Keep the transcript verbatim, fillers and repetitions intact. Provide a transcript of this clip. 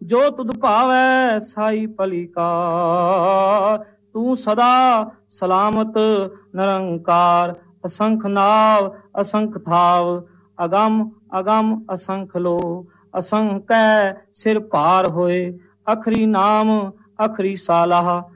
ਜੋ ਤੁਧ ਭਾਵੈ ਸਾਈ ਭਲੀ ਕਾਰ। ਤੂੰ ਸਦਾ ਸਲਾਮਤ ਨਿਰੰਕਾਰ। ਅਸੰਖ ਨਾਵ ਅਸੰਖ ਥਾਵ, ਅਗੰਮ ਅਗੰਮ ਅਸੰਖ ਲੋ। ਅਸੰਕੈ ਸਿਰ ਭਾਰ ਹੋਏ, ਅਖਰੀ ਨਾਮ ਅਖਰੀ ਸਾਲਾਹ।